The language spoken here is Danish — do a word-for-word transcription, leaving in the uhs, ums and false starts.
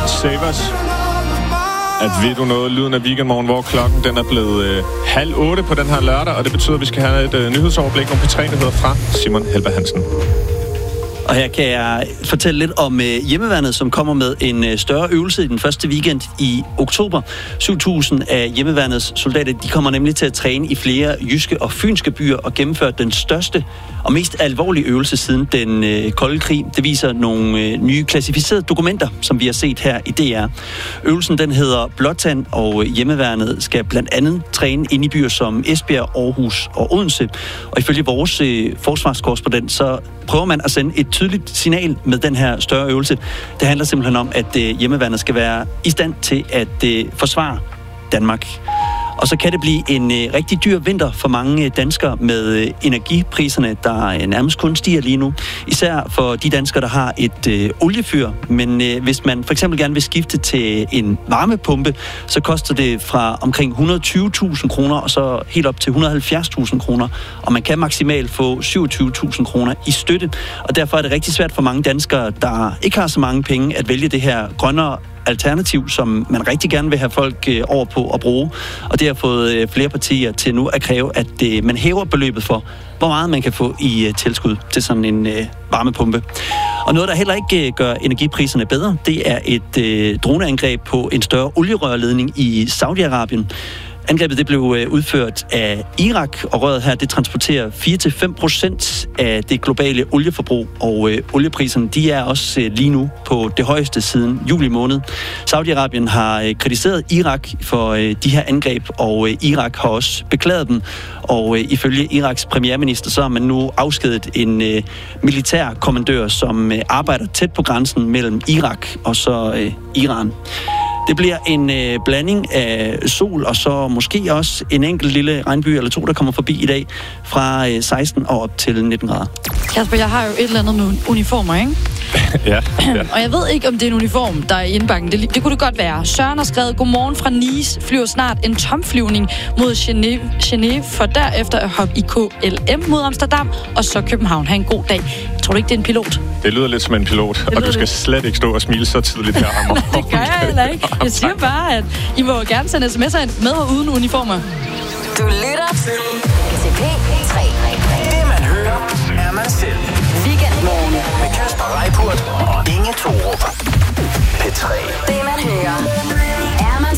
Save Us. At ved du noget, lyden af Weekendmorgen, hvor klokken den er blevet øh, halv otte på den her lørdag, og det betyder, at vi skal have et øh, nyhedsoverblik, nogle P tre-nyheder fra Simon Helberg Hansen. Og her kan jeg fortælle lidt om øh, hjemmeværnet, som kommer med en øh, større øvelse i den første weekend i oktober. syv tusind af hjemmeværnets soldater, de kommer nemlig til at træne i flere jyske og fynske byer og gennemføre den største og mest alvorlige øvelse siden den øh, kolde krig. Det viser nogle øh, nye klassificerede dokumenter, som vi har set her i D R. Øvelsen den hedder Blåtand, og hjemmeværnet skal blandt andet træne inde i byer som Esbjerg, Aarhus og Odense. Og ifølge vores øh, forsvarskorrespondent, så prøver man at sende et tydeligt signal med den her større øvelse. Det handler simpelthen om, at øh, hjemmeværnet skal være i stand til at øh, forsvare Danmark. Og så kan det blive en øh, rigtig dyr vinter for mange øh, danskere med øh, energipriserne, der øh, nærmest kun stiger lige nu. Især for de danskere, der har et øh, oliefyr. Men øh, hvis man for eksempel gerne vil skifte til en varmepumpe, så koster det fra omkring et hundrede og tyve tusind kroner og så helt op til et hundrede og halvfjerds tusind kroner. Og man kan maksimalt få syvogtyve tusind kroner i støtte. Og derfor er det rigtig svært for mange danskere, der ikke har så mange penge, at vælge det her grønnere alternativ, som man rigtig gerne vil have folk øh, over på at bruge. Og det har fået øh, flere partier til nu at kræve, at øh, man hæver beløbet for, hvor meget man kan få i øh, tilskud til sådan en øh, varmepumpe. Og noget, der heller ikke øh, gør energipriserne bedre, det er et øh, droneangreb på en større olierørledning i Saudi-Arabien. Angrebet det blev øh, udført af Irak, og røret her det transporterer fire til fem procent af det globale olieforbrug, og øh, oliepriserne de er også øh, lige nu på det højeste siden juli måned. Saudi-Arabien har øh, kritiseret Irak for øh, de her angreb, og øh, Irak har også beklaget dem, og øh, ifølge Iraks premierminister så har man nu afskedet en øh, militær kommandør, som øh, arbejder tæt på grænsen mellem Irak og så øh, Iran. Det bliver en øh, blanding af sol og så måske også en enkelt lille regnby eller to, der kommer forbi i dag fra øh, seksten og op til nitten grader. Kasper, jeg har jo et eller andet med uniformer, ikke? ja, ja. Og jeg ved ikke, om det er en uniform, der er i indbakken. Det, det kunne det godt være. Søren har skrevet, godmorgen fra Nice, flyver snart en tomflyvning mod Genève, Genève for derefter at hoppe i K L M mod Amsterdam, og så København. Ha' en god dag. Tror du ikke, det er en pilot? Det lyder lidt som en pilot, og du skal lidt. slet ikke stå og smile så tidligt her, Hammer. Det gør jeg heller ikke. Jeg siger bare, at I må gerne sende sms'er med og uden uniformer. Du lytter til P tre. Det man hører, er man selv. Weekendmorgen med Kasper Reippurt og Inge Thorup. P tre. Det man hører, er man